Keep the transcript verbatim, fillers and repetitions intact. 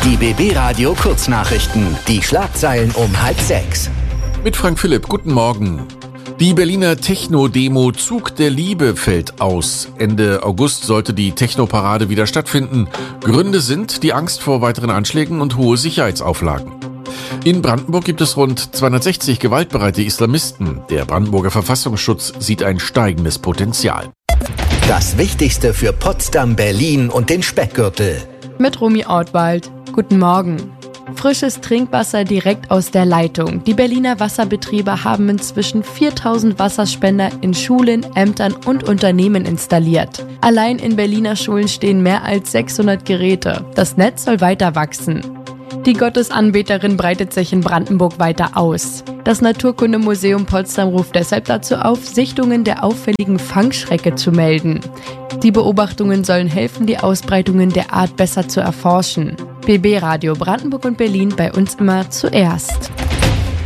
Die B B Radio Kurznachrichten. Die Schlagzeilen um halb sechs. Mit Frank Philipp, guten Morgen. Die Berliner Techno-Demo Zug der Liebe fällt aus. Ende August sollte die Techno-Parade wieder stattfinden. Gründe sind die Angst vor weiteren Anschlägen und hohe Sicherheitsauflagen. In Brandenburg gibt es rund zweihundertsechzig gewaltbereite Islamisten. Der Brandenburger Verfassungsschutz sieht ein steigendes Potenzial. Das Wichtigste für Potsdam, Berlin und den Speckgürtel. Mit Romy Ortwald. Guten Morgen. Frisches Trinkwasser direkt aus der Leitung. Die Berliner Wasserbetriebe haben inzwischen viertausend Wasserspender in Schulen, Ämtern und Unternehmen installiert. Allein in Berliner Schulen stehen mehr als sechshundert Geräte. Das Netz soll weiter wachsen. Die Gottesanbeterin breitet sich in Brandenburg weiter aus. Das Naturkundemuseum Potsdam ruft deshalb dazu auf, Sichtungen der auffälligen Fangschrecke zu melden. Die Beobachtungen sollen helfen, die Ausbreitungen der Art besser zu erforschen. B B Radio Brandenburg und Berlin, bei uns immer zuerst.